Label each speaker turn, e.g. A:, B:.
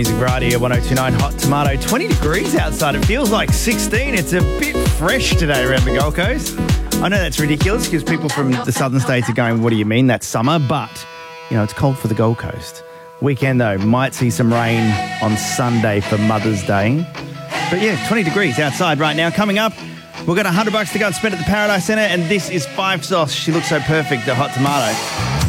A: Music Variety at 102.9 Hot Tomato. 20 degrees outside. It feels like 16. It's a bit fresh today around the Gold Coast. I know that's ridiculous because people from the southern states are going, what do you mean that's summer? But, you know, it's cold for the Gold Coast. Weekend, though, might see some rain on Sunday for Mother's Day. But, yeah, 20 degrees outside right now. Coming up, we've got $100 to go and spend at the Paradise Centre, and this is Five Sauce. She looks so perfect, the Hot Tomato.